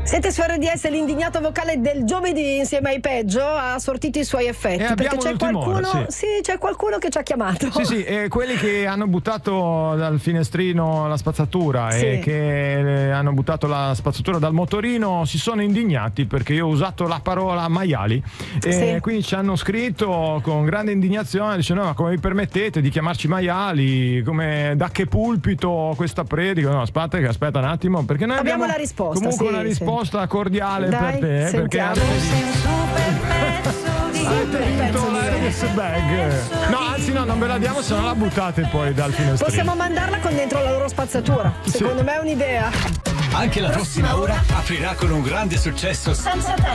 Siete su RDS, l'indignato vocale del giovedì insieme ai peggio ha sortito i suoi effetti, perché c'è qualcuno, c'è qualcuno che ci ha chiamato. Sì, quelli che hanno buttato dal finestrino la spazzatura e che hanno buttato la spazzatura dal motorino si sono indignati perché io ho usato la parola maiali e quindi ci hanno scritto con grande indignazione, dicendo: no, ma come vi permettete di chiamarci maiali, come, da che pulpito questa predica? No, aspetta un attimo, perché noi abbiamo la risposta, comunque una risposta cordiale. Dai, per te, sentiamo. perché avete vinto l'Airbus Bag. No, anzi no, non ve la diamo, se no la buttate poi dal finestrino. Possiamo mandarla con dentro la loro spazzatura. Secondo me è un'idea. Anche la prossima ora aprirà con un grande successo senza tempo.